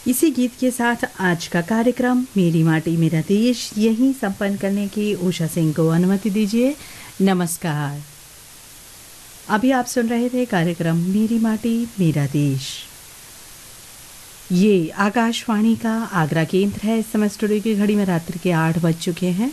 इसी गीत के साथ आज का कार्यक्रम मेरी माटी मेरा देश यहीं संपन्न करने की उषा सिंह को अनुमति दीजिए। नमस्कार। अभी आप सुन रहे थे कार्यक्रम मेरी माटी मेरा देश। ये आकाशवाणी का आगरा केंद्र है। इस समय स्टूडियो की घड़ी में रात्रि के 8 बज चुके हैं।